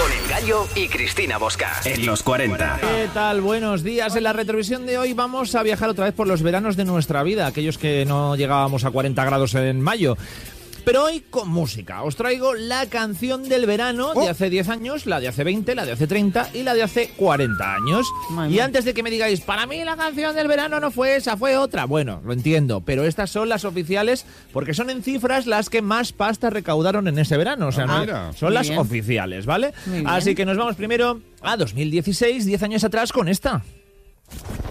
Con El Gallo y Cristina Bosca. En los 40. ¿Qué tal? Buenos días. En la retrovisión de hoy vamos a viajar otra vez por los veranos de nuestra vida, aquellos que no llegábamos a 40 grados en mayo. Pero hoy con música. Os traigo la canción del verano de hace 10 años, la de hace 20, la de hace 30 y la de hace 40 años. Y antes de que me digáis, para mí la canción del verano no fue esa, fue otra. Bueno, lo entiendo, pero estas son las oficiales porque son en cifras las que más pasta recaudaron en ese verano. O sea, son las oficiales, ¿vale? Así que nos vamos primero a 2016, 10 años atrás con esta.